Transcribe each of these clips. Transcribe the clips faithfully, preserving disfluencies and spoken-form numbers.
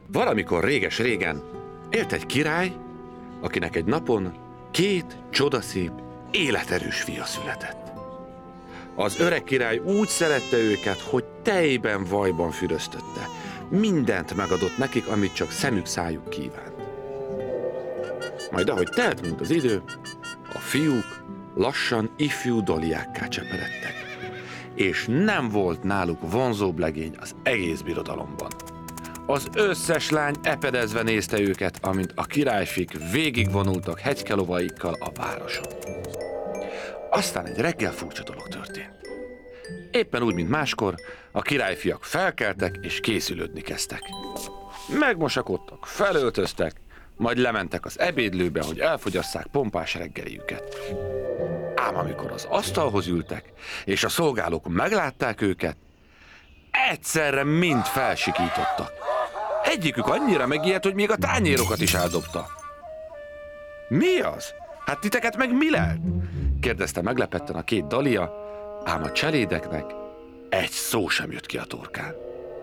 Valamikor réges-régen élt egy király, akinek egy napon két csodaszép, életerős fia született. Az öreg király úgy szerette őket, hogy tejben, vajban füröztötte. Mindent megadott nekik, amit csak szemük, szájuk kívánt. Majd ahogy telt, mint az idő, a fiúk lassan ifjú doliákká cseperedtek, és nem volt náluk vonzóbb legény az egész birodalomban. Az összes lány epedezve nézte őket, amint a királyfik végigvonultak hegykelovaikkal a városon. Aztán egy reggel furcsa dolog történt. Éppen úgy, mint máskor, a királyfiak felkeltek és készülődni kezdtek. Megmosakodtak, felöltöztek, majd lementek az ebédlőbe, hogy elfogyasszák pompás reggeliüket. Ám amikor az asztalhoz ültek, és a szolgálók meglátták őket, egyszerre mind felsikítottak. Egyikük annyira megijedt, hogy még a tányérokat is eldobta. Mi az? Hát titeket meg mi lelt? Kérdezte meglepetten a két dalia, ám a cselédeknek egy szó sem jött ki a torkán.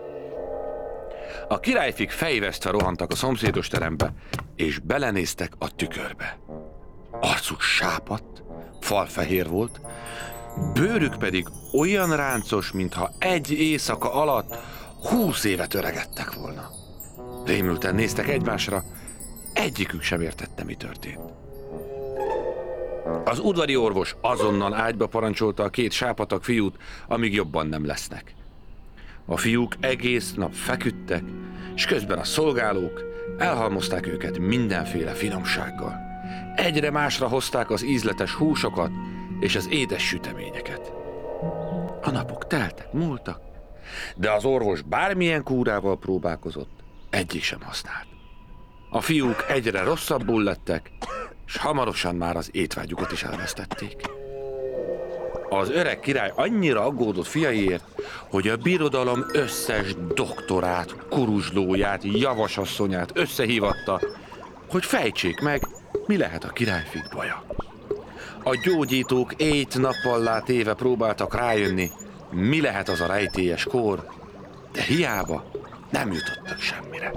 A királyfik fejvesztve rohantak a szomszédos terembe, és belenéztek a tükörbe. Arcuk sápadt, falfehér volt, bőrük pedig olyan ráncos, mintha egy éjszaka alatt húsz évet öregedtek volna. Rémülten néztek egymásra, egyikük sem értette, mi történt. Az udvari orvos azonnal ágyba parancsolta a két sápatak fiút, amíg jobban nem lesznek. A fiúk egész nap feküdtek, és közben a szolgálók elhalmozták őket mindenféle finomsággal. Egyre másra hozták az ízletes húsokat és az édes süteményeket. A napok teltek, múltak, de az orvos bármilyen kúrával próbálkozott, egyik sem használt. A fiúk egyre rosszabbul lettek, és hamarosan már az étvágyukat is elvesztették. Az öreg király annyira aggódott fiaiért, hogy a birodalom összes doktorát, kuruzslóját, javasasszonyát összehívatta, hogy fejtsék meg, mi lehet a királyfik baja. A gyógyítók éjt-nappallá téve próbáltak rájönni, mi lehet az a rejtélyes kór, de hiába nem jutottak semmire.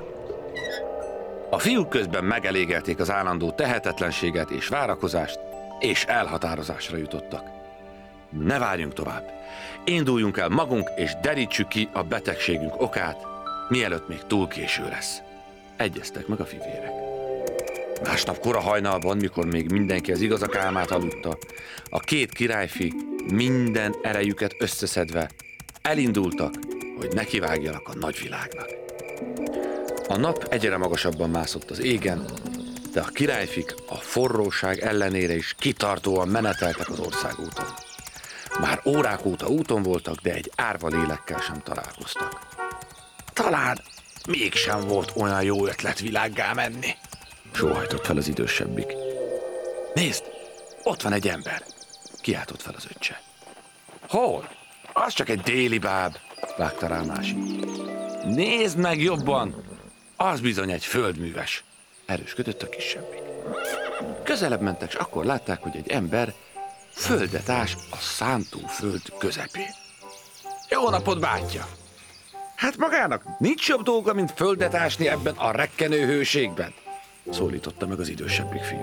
A fiúk közben megelégelték az állandó tehetetlenséget és várakozást, és elhatározásra jutottak. Ne várjunk tovább. Induljunk el magunk, és derítsük ki a betegségünk okát, mielőtt még túl késő lesz. Egyeztek meg a fivérek. Másnap kora hajnalban, mikor még mindenki az igazak álmát aludta, a két királyfi minden erejüket összeszedve elindultak, hogy nekivágjanak a nagyvilágnak. A nap egyre magasabban mászott az égen, de a királyfik a forróság ellenére is kitartóan meneteltek az országúton. Már órák óta úton voltak, de egy árva lélekkel sem találkoztak. Talán mégsem volt olyan jó ötlet világgá menni, sóhajtott fel az idősebbik. Nézd, ott van egy ember, kiáltott fel az öccse. Hol? Az csak egy déli báb, vágta rá másik. Nézd meg jobban, az bizony egy földműves, erősködött a kisebbik. Közelebb mentek, és akkor látták, hogy egy ember földet ás a szántóföld közepén. Jó napot, bátyja! Hát magának nincs jobb dolga, mint földet ásni ebben a rekkenő hőségben? Szólította meg az idősebbik fiú.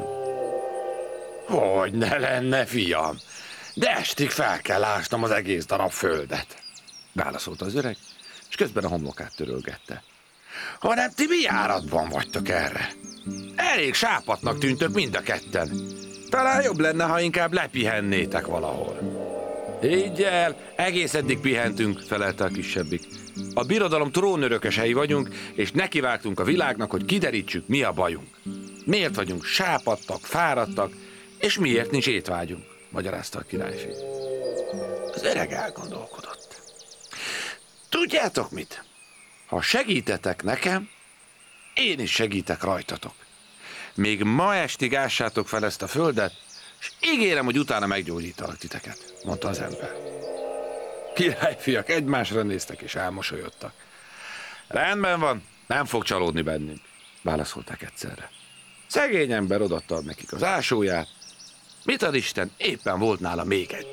Hogy ne lenne, fiam, de estig fel kell ásnom az egész darab földet, válaszolta az öreg, és közben a homlokát törölgette. Hanem ti mi járatban vagytok erre? Elég sápatnak tűntök mind a ketten. Talán jobb lenne, ha inkább lepihennétek valahol. Higgy el, egész eddig pihentünk, felelte a kisebbik. A birodalom trónörökösei vagyunk, és nekivágtunk a világnak, hogy kiderítsük, mi a bajunk. Miért vagyunk sápadtak, fáradtak, és miért nincs étvágyunk, magyarázta a királyfi. Az öreg elgondolkodott. Tudjátok mit? Ha segítetek nekem, én is segítek rajtatok. Még ma estig ássátok fel ezt a földet, és ígérem, hogy utána meggyógyítalak titeket, mondta az ember. Királyfiak egymásra néztek és elmosolyodtak. Rendben van, nem fog csalódni bennünk, válaszolták egyszerre. Szegény ember odaadta nekik az ásóját. Mit ad Isten, éppen volt nála még egy.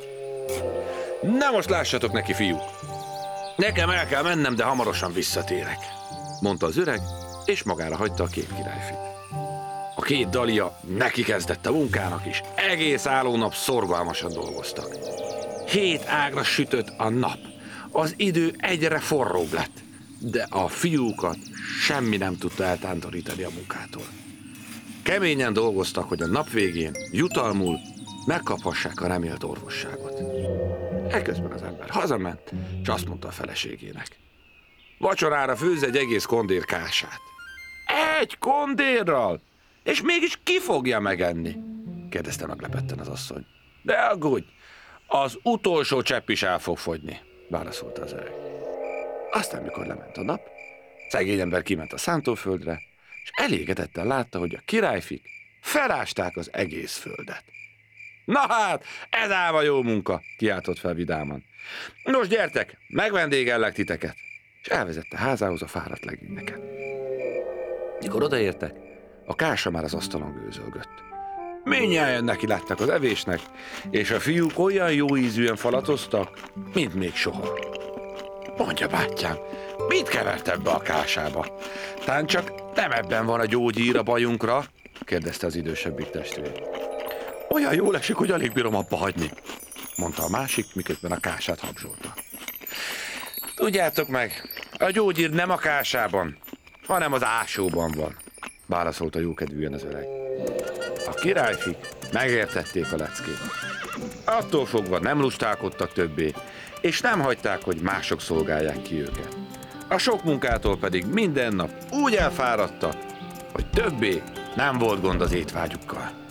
Na most lássatok neki, fiúk! Nekem el kell mennem, de hamarosan visszatérek, mondta az öreg, és magára hagyta a két királyfit. A két Dalia neki kezdett a munkának, és egész állónap szorgalmasan dolgoztak. Hét ágra sütött a nap, az idő egyre forróbb lett, de a fiúkat semmi nem tudta eltántorítani a munkától. Keményen dolgoztak, hogy a nap végén jutalmul megkaphassák a remélt orvosságot. Ekközben az ember hazament, és azt mondta a feleségének: vacsorára főzz egy egész kondér kását. Egy kondérral? És mégis ki fogja megenni? Kérdezte meglepetten az asszony. De aggódj, az utolsó csepp is el fog fogyni, válaszolta az öreg. Aztán, mikor lement a nap, szegény ember kiment a szántóföldre, és elégedetten látta, hogy a királyfik felásták az egész földet. Na hát, ez ám a jó munka, kiáltott fel vidáman. Nos, gyertek, megvendégellek titeket, és elvezette házához a fáradt legényeket. Mikor odaértek, a kása már az asztalon gőzölgött. Mindnyájan neki láttak az evésnek, és a fiúk olyan jó ízűen falatoztak, mint még soha. Mondja, bátyám, mit kevert ebbe a kásába? Tán csak nem ebben van a gyógyír a bajunkra? Kérdezte az idősebbik testvér. Olyan jól esik, hogy alig bírom abba hagyni, mondta a másik, miközben a kását habzsolta. Tudjátok meg, a gyógyír nem a kásában, hanem az ásóban van, válaszolta jókedvűen az öreg. A királyfik megértették a leckét. Attól fogva nem lustálkodtak többé, és nem hagyták, hogy mások szolgálják ki őket. A sok munkától pedig minden nap úgy elfáradtak, hogy többé nem volt gond az étvágyukkal.